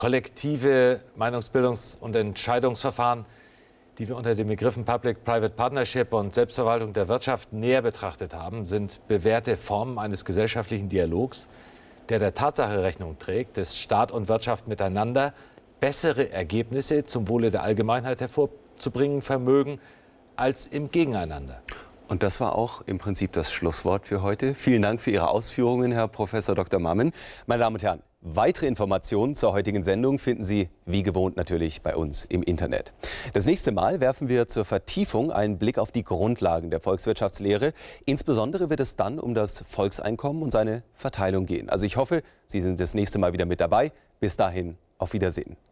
Kollektive Meinungsbildungs- und Entscheidungsverfahren, die wir unter den Begriffen Public-Private Partnership und Selbstverwaltung der Wirtschaft näher betrachtet haben, sind bewährte Formen eines gesellschaftlichen Dialogs, der der Tatsache Rechnung trägt, dass Staat und Wirtschaft miteinander bessere Ergebnisse zum Wohle der Allgemeinheit hervorzubringen vermögen als im Gegeneinander. Und das war auch im Prinzip das Schlusswort für heute. Vielen Dank für Ihre Ausführungen, Herr Professor Dr. Mammen. Meine Damen und Herren, weitere Informationen zur heutigen Sendung finden Sie wie gewohnt natürlich bei uns im Internet. Das nächste Mal werfen wir zur Vertiefung einen Blick auf die Grundlagen der Volkswirtschaftslehre. Insbesondere wird es dann um das Volkseinkommen und seine Verteilung gehen. Also ich hoffe, Sie sind das nächste Mal wieder mit dabei. Bis dahin, auf Wiedersehen.